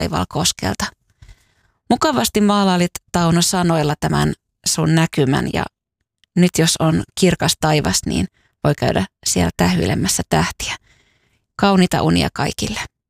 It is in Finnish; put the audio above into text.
Taivalkoskelta. Mukavasti maalailit, Tauno, sanoilla tämän sun näkymän ja nyt jos on kirkas taivas, niin voi käydä siellä tähyilemässä tähtiä. Kauniita unia kaikille.